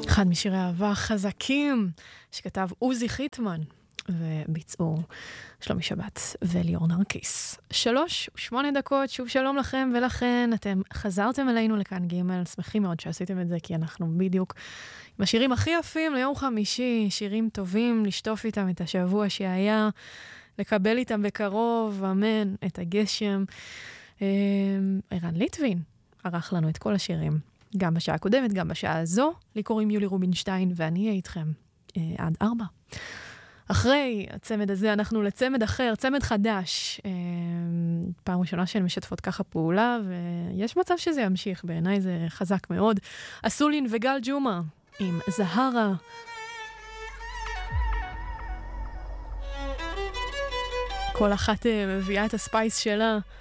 אחד משירי אהבה חזקים שכתב עוזי חיטמן וביצעו שלומי שבת וליאור נרקיס. 3:08, שוב שלום לכם ולכן, אתם חזרתם אלינו לכאן ג', שמחים מאוד שעשיתם את זה, כי אנחנו בדיוק עם השירים הכי יפים ליום חמישי, שירים טובים, לשטוף איתם את השבוע שהיה, לקבל איתם בקרוב, אמן, את הגשם. ערן ליטבין ערך לנו את כל השירים, גם בשעה הקודמת, גם בשעה הזו. לי קוראים יולי רובינשטיין, ואני אהיה איתכם עד 4. אחרי הצמד הזה, אנחנו לצמד אחר, צמד חדש. פעם ראשונה שהן משתפות ככה פעולה, ויש מצב שזה ימשיך, בעיניי זה חזק מאוד. אסולין וגל ג'ומה, עם זהרה. כל אחת מביאה את הספייס שלה.